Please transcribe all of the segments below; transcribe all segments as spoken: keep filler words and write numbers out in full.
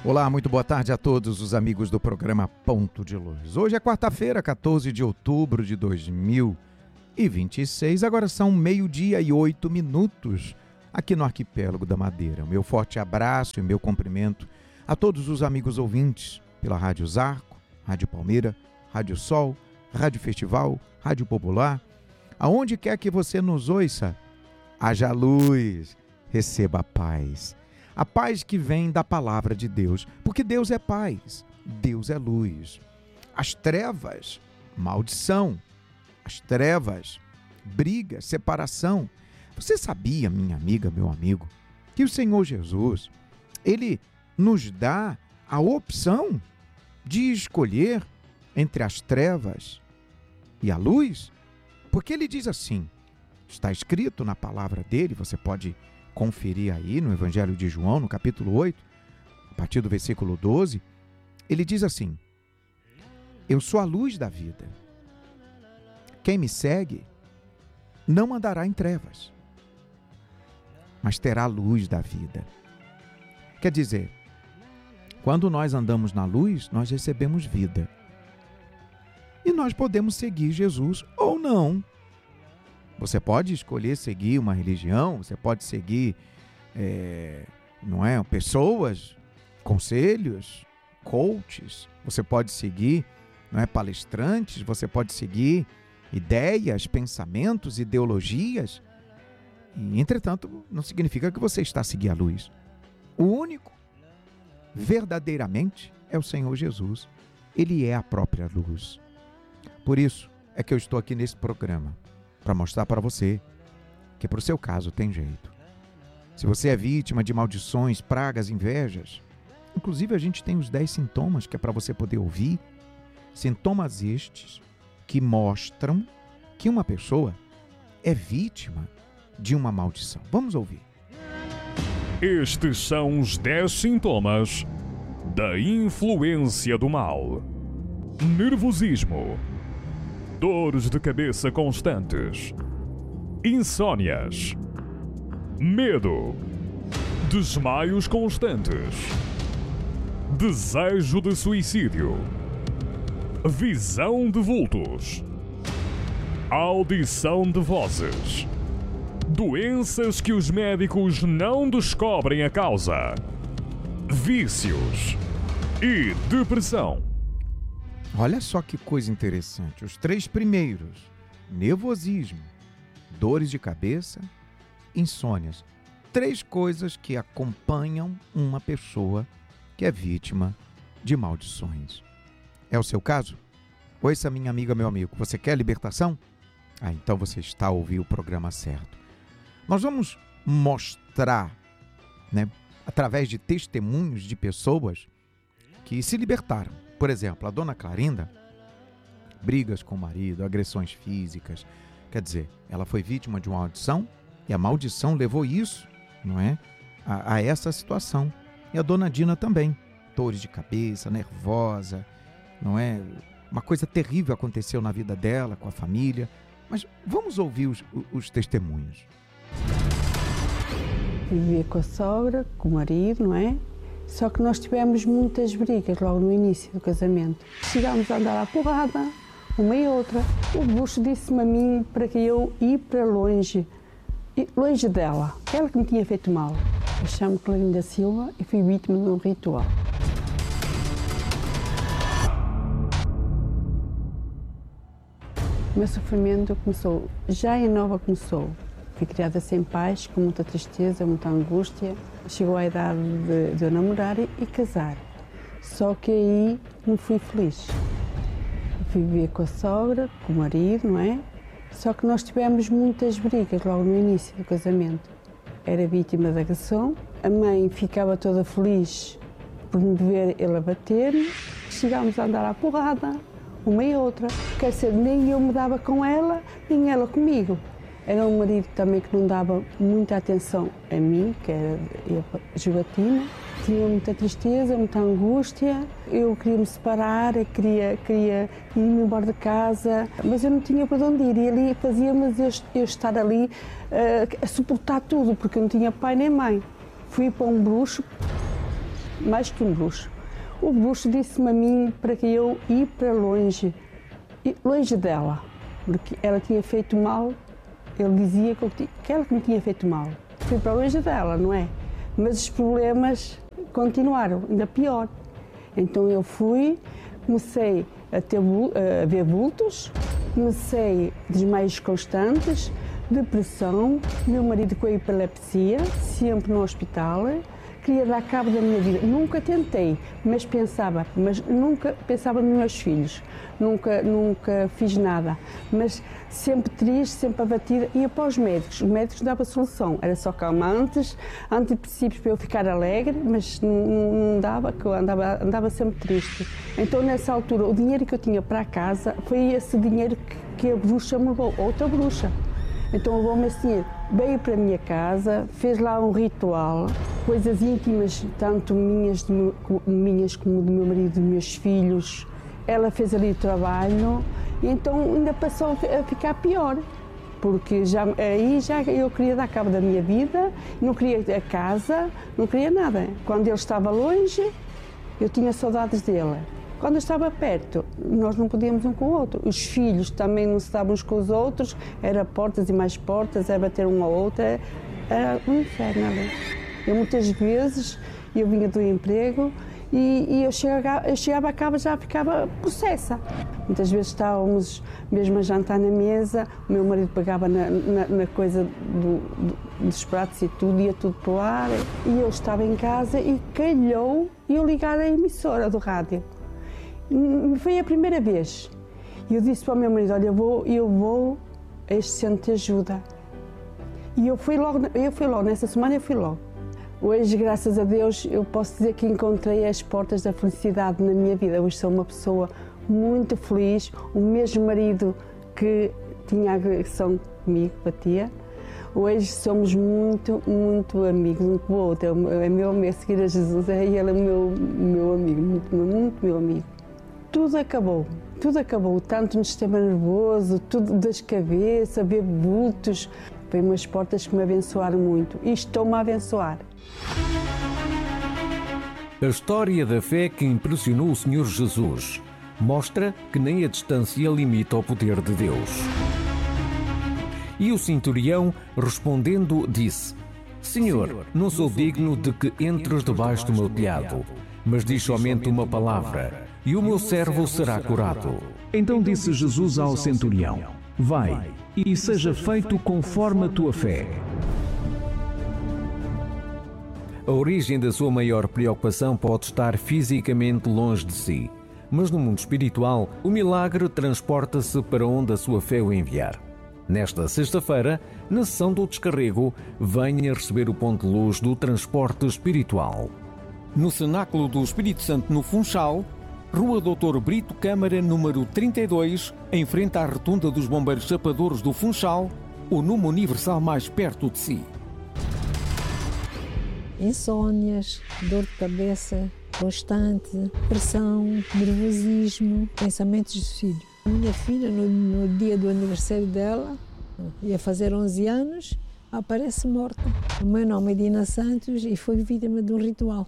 Olá, muito boa tarde a todos os amigos do programa Ponto de Luz. Hoje é quarta-feira, quatorze de outubro de dois mil e vinte e seis. Agora são meio-dia e oito minutos aqui no Arquipélago da Madeira. Meu forte abraço e meu cumprimento a todos os amigos ouvintes pela Rádio Zarco, Rádio Palmeira, Rádio Sol, Rádio Festival, Rádio Popular. Aonde quer que você nos ouça, haja luz, receba a paz. A paz que vem da palavra de Deus, porque Deus é paz, Deus é luz. As trevas, maldição. As trevas, briga, separação. Você sabia, minha amiga, meu amigo, que o Senhor Jesus, Ele nos dá a opção de escolher entre as trevas e a luz? Porque Ele diz assim, está escrito na palavra dEle, você pode conferir aí no Evangelho de João, no capítulo oito, a partir do versículo doze, ele diz assim: eu sou a luz da vida. Quem me segue não andará em trevas, mas terá a luz da vida. Quer dizer, quando nós andamos na luz, nós recebemos vida. E nós podemos seguir Jesus ou não. Você pode escolher seguir uma religião, você pode seguir, é, não é, pessoas, conselhos, coaches, você pode seguir, não é, palestrantes, você pode seguir ideias, pensamentos, ideologias. E, entretanto, não significa que você está a seguir a luz. O único, verdadeiramente, é o Senhor Jesus. Ele é a própria luz. Por isso é que eu estou aqui nesse programa, para mostrar para você que para o seu caso tem jeito. Se você é vítima de maldições, pragas, invejas, inclusive a gente tem os dez sintomas que é para você poder ouvir, sintomas estes que mostram que uma pessoa é vítima de uma maldição. Vamos ouvir. Estes são os dez sintomas da influência do mal: nervosismo, dores de cabeça constantes, insônias, medo, desmaios constantes, desejo de suicídio, visão de vultos, audição de vozes, doenças que os médicos não descobrem a causa, vícios e depressão. Olha só que coisa interessante. Os três primeiros, nervosismo, dores de cabeça, insônias. Três coisas que acompanham uma pessoa que é vítima de maldições. É o seu caso? Ouça, minha amiga, meu amigo. Você quer libertação? Ah, então você está a ouvir o programa certo. Nós vamos mostrar, né, através de testemunhos de pessoas que se libertaram. Por exemplo, a dona Clarinda, brigas com o marido, agressões físicas. Quer dizer, ela foi vítima de uma maldição e a maldição levou isso, não é, a, a essa situação. E a dona Dina também, dores de cabeça, nervosa, não é? Uma coisa terrível aconteceu na vida dela, com a família. Mas vamos ouvir os, os testemunhos. Vivia com a sogra, com o marido, não é? Só que nós tivemos muitas brigas logo no início do casamento. Chegámos a andar à porrada, uma e outra. O Buxo disse-me a mim para que eu ir para longe, longe dela. Ela que me tinha feito mal. Eu chamo-me Clarinda Silva e fui vítima de um ritual. O meu sofrimento começou, já em Nova começou. Fui criada sem pais, com muita tristeza, muita angústia. Chegou a idade de, de eu namorar e, e casar. Só que aí não fui feliz. Fui viver com a sogra, com o marido, não é? Só que nós tivemos muitas brigas logo no início do casamento. Era vítima de agressão. A mãe ficava toda feliz por me ver ele a bater-me. Chegámos a andar à porrada, uma e outra. Quer dizer, nem eu me dava com ela, nem ela comigo. Era um marido também que não dava muita atenção a mim, que era a jogatina. Tinha muita tristeza, muita angústia. Eu queria me separar, eu queria, queria ir-me embora de casa, mas eu não tinha para onde ir. E ali fazia-me eu, eu estar ali uh, a suportar tudo, porque eu não tinha pai nem mãe. Fui para um bruxo, mais que um bruxo. O bruxo disse-me a mim para que eu ir para longe, longe dela, porque ela tinha feito mal, ele dizia que, eu, que ela me tinha feito mal. Fui para longe dela, não é? Mas os problemas continuaram, ainda pior. Então eu fui, comecei a, ter, a ver vultos, comecei desmaios constantes, depressão, meu marido com a epilepsia, sempre no hospital. Queria dar cabo da minha vida. Nunca tentei, mas pensava, mas nunca pensava nos meus filhos. Nunca, nunca fiz nada. Mas sempre triste, sempre abatida. Ia para os médicos. Os médicos davam solução. Era só calmantes, antidepressivos para eu ficar alegre, mas não, não dava, que eu andava, andava sempre triste. Então, nessa altura, o dinheiro que eu tinha para a casa foi esse dinheiro que, que a bruxa me levou, outra bruxa. Então levou-me esse dinheiro, veio para a minha casa, fez lá um ritual, coisas íntimas, tanto minhas, meu, minhas como do meu marido, dos meus filhos. Ela fez ali o trabalho e então ainda passou a ficar pior, porque já, aí já eu queria dar cabo da minha vida, não queria a casa, não queria nada. Quando ele estava longe, eu tinha saudades dele. Quando eu estava perto, nós não podíamos um com o outro. Os filhos também não se davam uns com os outros, era portas e mais portas, era bater um ao outro, era um inferno ali. Eu muitas vezes, eu vinha do emprego e, e eu, chegava, eu chegava a casa já ficava possessa. Muitas vezes estávamos mesmo a jantar na mesa, o meu marido pegava na, na, na coisa do, do, dos pratos e tudo, ia tudo para o ar. E eu estava em casa e calhou eu ligar a emissora do rádio. Foi a primeira vez. E eu disse para o meu marido, olha, eu vou, eu vou a este centro de ajuda. E eu fui logo, eu fui logo, nessa semana eu fui logo. Hoje, graças a Deus, eu posso dizer que encontrei as portas da felicidade na minha vida. Hoje sou uma pessoa muito feliz, o mesmo marido que tinha agressão comigo, batia. Hoje somos muito, muito amigos, um com o outro. É meu amigo, seguir a Jesus, e ele é meu, meu amigo, muito, muito meu amigo. Tudo acabou, tudo acabou, tanto no sistema nervoso, tudo das cabeças, ver vultos. Foi umas portas que me abençoaram muito e estão-me a abençoar. A história da fé que impressionou o Senhor Jesus mostra que nem a distância limita o poder de Deus. E o centurião, respondendo, disse: Senhor, não sou digno de que entres debaixo do meu telhado, mas diz somente uma palavra, e o meu servo será curado. Então disse Jesus ao centurião: Vai, e seja feito conforme a tua fé. A origem da sua maior preocupação pode estar fisicamente longe de si, mas no mundo espiritual, o milagre transporta-se para onde a sua fé o enviar. Nesta sexta-feira, na sessão do descarrego, venha receber o ponto de luz do transporte espiritual. No Cenáculo do Espírito Santo, no Funchal, Rua doutor Brito Câmara, número trinta e dois, em frente à rotunda dos Bombeiros Chapadores do Funchal, o Numa Universal mais perto de si. Insônias, dor de cabeça constante, pressão, nervosismo, pensamentos de filho. A minha filha, no, no dia do aniversário dela, ia fazer onze anos, aparece morta. O meu nome é Dina Santos e foi vítima de um ritual.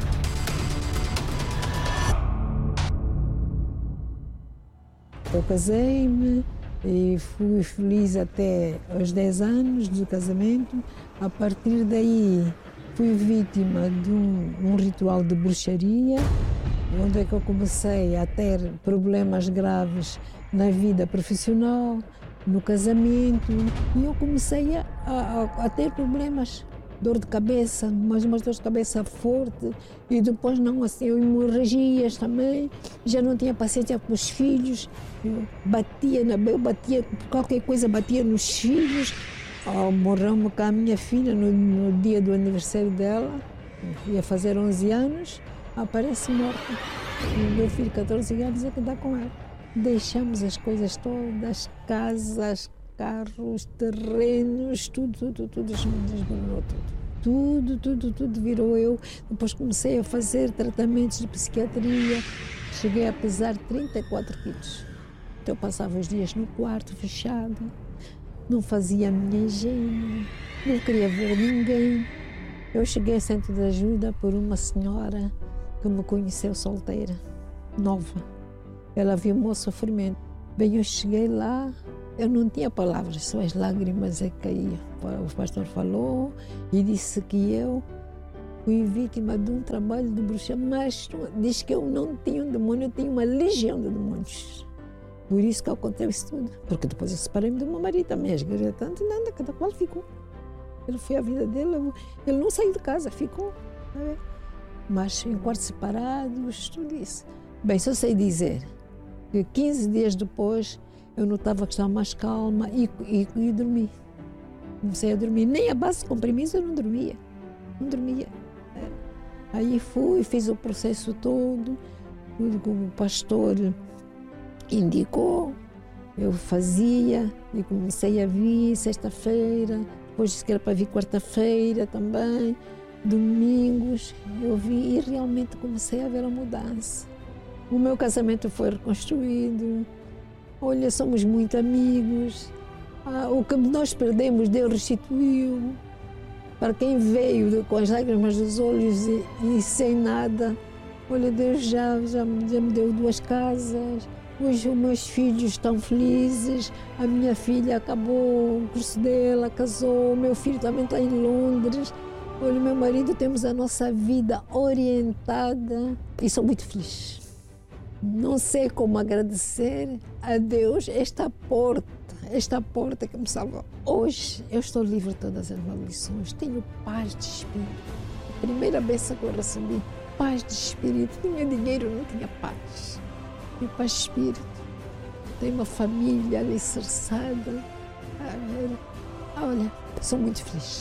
Eu casei-me e fui feliz até aos dez anos do casamento. A partir daí fui vítima de um, um ritual de bruxaria, onde é que eu comecei a ter problemas graves na vida profissional, no casamento, e eu comecei a, a, a ter problemas. Dor de cabeça, mas uma dor de cabeça forte, e depois não assim, eu hemorragias também, já não tinha paciência com os filhos, eu batia, na, eu batia, qualquer coisa batia nos filhos. Oh, morreu-me com a minha filha no, no dia do aniversário dela, ia fazer onze anos, aparece morta. E o meu filho, catorze anos, é que dá com ela. Deixamos as coisas todas, casas, carros, terrenos, tudo, tudo, tudo, desmoronou tudo. Tudo, tudo, tudo virou eu. Depois comecei a fazer tratamentos de psiquiatria. Cheguei a pesar trinta e quatro quilos. Então eu passava os dias no quarto, fechado. Não fazia a minha higiene, não queria ver ninguém. Eu cheguei ao centro de ajuda por uma senhora que me conheceu solteira, nova. Ela viu o meu sofrimento. Bem, eu cheguei lá, eu não tinha palavras, só as lágrimas é que caíam. O pastor falou e disse que eu fui vítima de um trabalho de bruxa, mas diz que eu não tinha um demônio, eu tinha uma legião de demônios. Por isso que aconteceu isso tudo. Porque depois eu separei-me do meu marido também, as igrejas tanto, nada, cada qual ficou. Ele foi a vida dele, ele não saiu de casa, ficou. Né? Mas em quartos separados, tudo isso. Bem, só sei dizer que quinze dias depois eu notava que estava mais calma e, e, e dormi. Comecei a dormir, nem a base de comprimidos eu não dormia. Não dormia. Aí fui, fiz o processo todo, tudo que o pastor indicou, eu fazia e comecei a vir sexta-feira, depois disse que era para vir quarta-feira também, domingos, eu vi e realmente comecei a ver a mudança. O meu casamento foi reconstruído, olha, somos muito amigos, ah, o que nós perdemos Deus restituiu. Para quem veio com as lágrimas dos olhos e, e sem nada, olha, Deus já, já, já me deu duas casas, hoje os meus filhos estão felizes, a minha filha acabou o curso dela, casou, meu filho também está em Londres, olha, meu marido, temos a nossa vida orientada e sou muito feliz. Não sei como agradecer a Deus esta porta. Esta porta que me salvou. Hoje eu estou livre de todas as maldições. Tenho paz de espírito. A primeira bênção que eu recebi, paz de espírito. Tinha dinheiro, não tinha paz. Tenho paz de espírito. Tenho uma família alicerçada. Olha, sou muito feliz.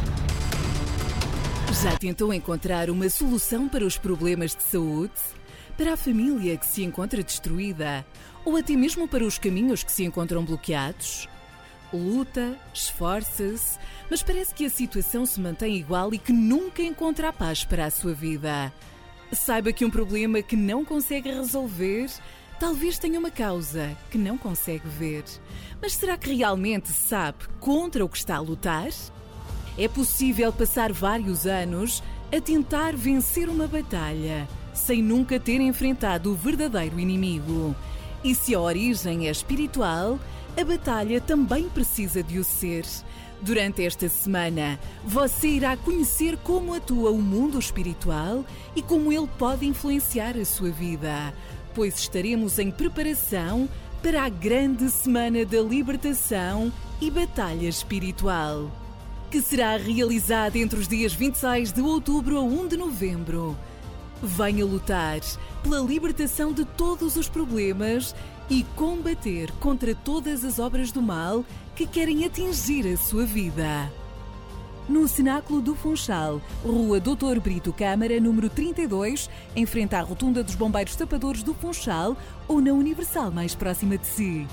Já tentou encontrar uma solução para os problemas de saúde? Para a família que se encontra destruída? Ou até mesmo para os caminhos que se encontram bloqueados? Luta, esforça-se, mas parece que a situação se mantém igual e que nunca encontra a paz para a sua vida. Saiba que um problema que não consegue resolver, talvez tenha uma causa que não consegue ver. Mas será que realmente sabe contra o que está a lutar? É possível passar vários anos a tentar vencer uma batalha, sem nunca ter enfrentado o verdadeiro inimigo. E se a origem é espiritual, a batalha também precisa de o ser. Durante esta semana, você irá conhecer como atua o mundo espiritual e como ele pode influenciar a sua vida, pois estaremos em preparação para a grande semana da libertação e batalha espiritual, que será realizada entre os dias vinte e seis de outubro a primeiro de novembro. Venha lutar pela libertação de todos os problemas e combater contra todas as obras do mal que querem atingir a sua vida. No Cenáculo do Funchal, Rua doutor Brito Câmara, número trinta e dois, em frente à Rotunda dos Bombeiros Tapadores do Funchal, ou na Universal mais próxima de si.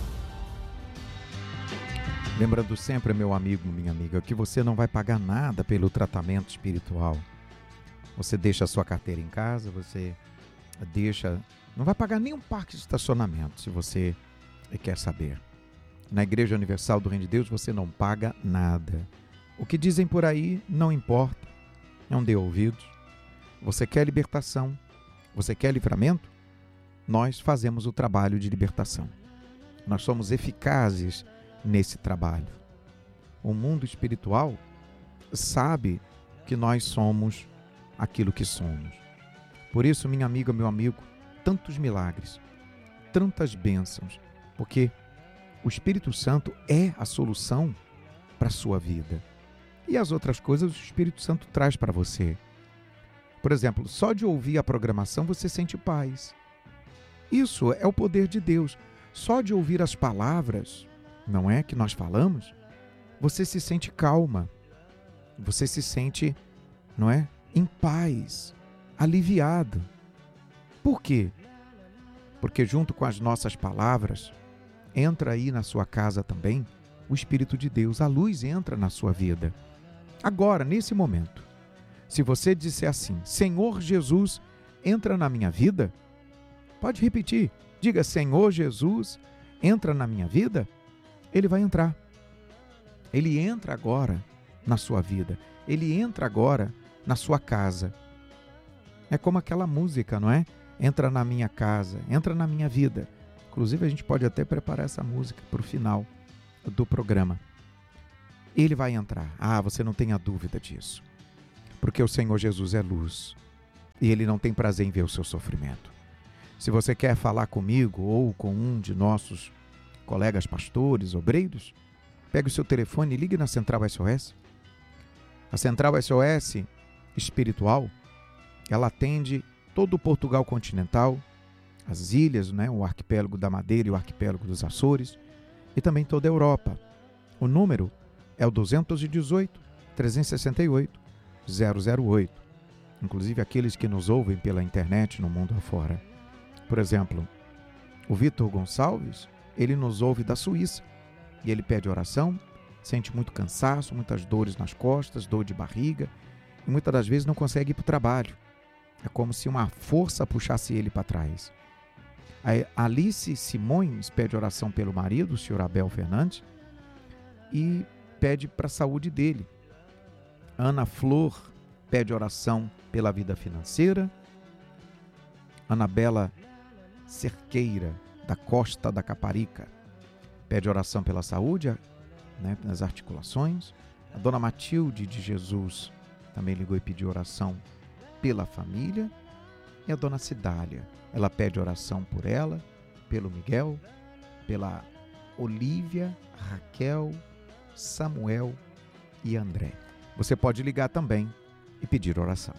Lembrando sempre, meu amigo, minha amiga, que você não vai pagar nada pelo tratamento espiritual. Você deixa a sua carteira em casa, você deixa... Não vai pagar nenhum parque de estacionamento, se você quer saber. Na Igreja Universal do Reino de Deus, você não paga nada. O que dizem por aí não importa. Não dê ouvidos. Você quer libertação? Você quer livramento? Nós fazemos o trabalho de libertação. Nós somos eficazes nesse trabalho. O mundo espiritual sabe que nós somos aquilo que somos. Por isso, minha amiga, meu amigo, tantos milagres, tantas bênçãos, porque o Espírito Santo é a solução para a sua vida. E as outras coisas o Espírito Santo traz para você. Por exemplo, só de ouvir a programação você sente paz. Isso é o poder de Deus. Só de ouvir as palavras, não é, que nós falamos, você se sente calma. Você se sente, não é, em paz, aliviado. Por quê? Porque junto com as nossas palavras, entra aí na sua casa também o Espírito de Deus, a luz entra na sua vida. Agora, nesse momento, se você disser assim, Senhor Jesus, entra na minha vida, pode repetir, diga, Senhor Jesus, entra na minha vida, ele vai entrar. Ele entra agora na sua vida. Ele entra agora na sua casa. É como aquela música, não é? Entra na minha casa, entra na minha vida. Inclusive, a gente pode até preparar essa música para o final do programa. Ele vai entrar. Ah, você não tenha dúvida disso. Porque o Senhor Jesus é luz. E Ele não tem prazer em ver o seu sofrimento. Se você quer falar comigo ou com um de nossos colegas pastores, obreiros, pegue o seu telefone e ligue na Central S O S. A Central S O S espiritual, ela atende todo o Portugal continental, as ilhas, né, o arquipélago da Madeira e o arquipélago dos Açores, e também toda a Europa. O número é o dois um oito, três seis oito, zero zero oito. Inclusive aqueles que nos ouvem pela internet no mundo afora. Por exemplo, o Vitor Gonçalves, ele nos ouve da Suíça e ele pede oração, sente muito cansaço, muitas dores nas costas, dor de barriga e muitas das vezes não consegue ir para o trabalho. É como se uma força puxasse ele para trás. A Alice Simões pede oração pelo marido, o senhor Abel Fernandes, e pede para a saúde dele. Ana Flor pede oração pela vida financeira. Anabela Cerqueira, da Costa da Caparica, pede oração pela saúde, né, nas articulações. A dona Matilde de Jesus também ligou e pediu oração pela família. E a dona Cidália, ela pede oração por ela, pelo Miguel, pela Olívia, Raquel, Samuel e André. Você pode ligar também e pedir oração.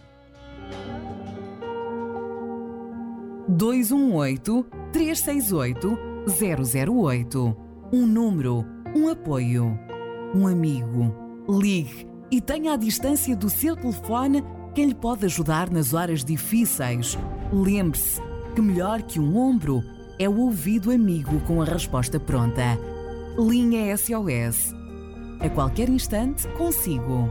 dois um oito, três seis oito, zero zero oito. Um número, um apoio, um amigo. Ligue e tenha à distância do seu telefone quem lhe pode ajudar nas horas difíceis. Lembre-se que melhor que um ombro é o ouvido amigo com a resposta pronta. Linha S O S. A qualquer instante consigo.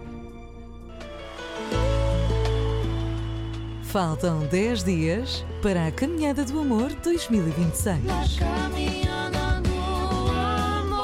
Faltam dez dias para a Caminhada do Amor dois mil e vinte e seis. Na caminhada do amor.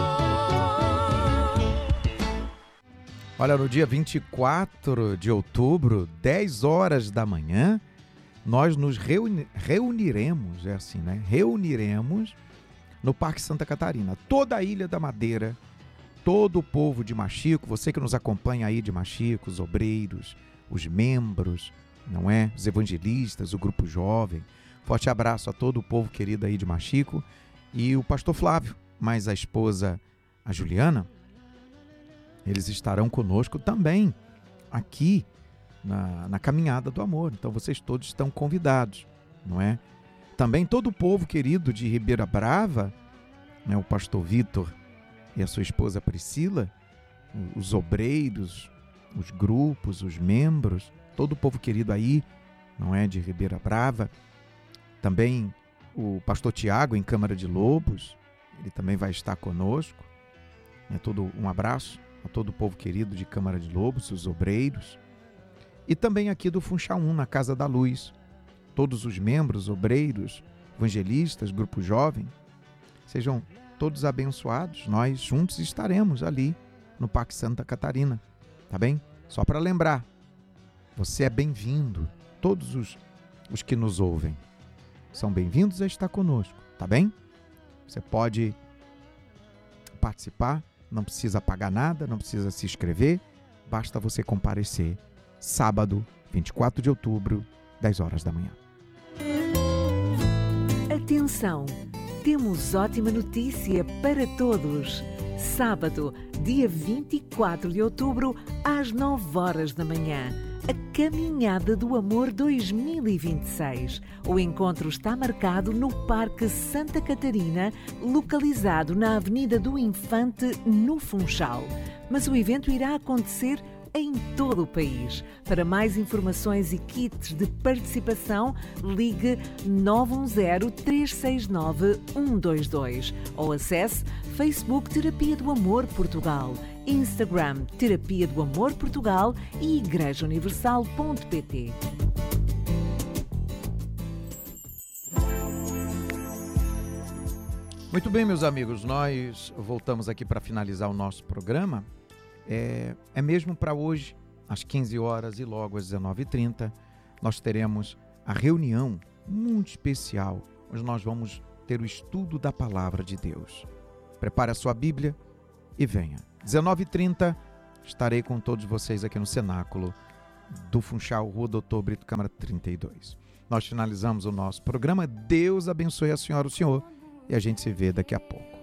Olha, no dia vinte e quatro de outubro, dez horas da manhã, nós nos reuni- reuniremos, é assim, né? Reuniremos no Parque Santa Catarina. Toda a Ilha da Madeira, todo o povo de Machico, você que nos acompanha aí de Machico, os obreiros, os membros, não é? Os evangelistas, o grupo jovem. Forte abraço a todo o povo querido aí de Machico. E o pastor Flávio, mais a esposa, a Juliana, eles estarão conosco também aqui na, na Caminhada do Amor. Então vocês todos estão convidados, não é? Também todo o povo querido de Ribeira Brava, né? O pastor Vitor e a sua esposa Priscila, os obreiros, os grupos, os membros, todo o povo querido aí, não é, de Ribeira Brava. Também o pastor Tiago, em Câmara de Lobos, ele também vai estar conosco. É todo um abraço a todo o povo querido de Câmara de Lobos, os obreiros. E também aqui do Funchal, na Casa da Luz. Todos os membros, obreiros, evangelistas, grupo jovem, sejam todos abençoados. Nós juntos estaremos ali no Parque Santa Catarina, tá bem? Só para lembrar, você é bem-vindo. Todos os, os que nos ouvem são bem-vindos a estar conosco, tá bem? Você pode participar, não precisa pagar nada, não precisa se inscrever, basta você comparecer. Sábado, vinte e quatro de outubro, dez horas da manhã. Atenção! Temos ótima notícia para todos. Sábado, dia vinte e quatro de outubro, às nove horas da manhã. A Caminhada do Amor dois mil e vinte e seis. O encontro está marcado no Parque Santa Catarina, localizado na Avenida do Infante, no Funchal. Mas o evento irá acontecer em todo o país. Para mais informações e kits de participação, ligue nove um zero, três seis nove, um dois dois ou acesse Facebook Terapia do Amor Portugal, Instagram Terapia do Amor Portugal e igreja universal ponto pt. Muito bem, meus amigos, nós voltamos aqui para finalizar o nosso programa é, é mesmo para hoje, às quinze horas e logo às dezenove e trinta, nós teremos a reunião muito especial, onde nós vamos ter o estudo da Palavra de Deus. Prepare a sua Bíblia e venha. dezenove e trinta, estarei com todos vocês aqui no cenáculo do Funchal, Rua Doutor Brito, Câmara trinta e dois. Nós finalizamos o nosso programa. Deus abençoe a senhora e o senhor e a gente se vê daqui a pouco.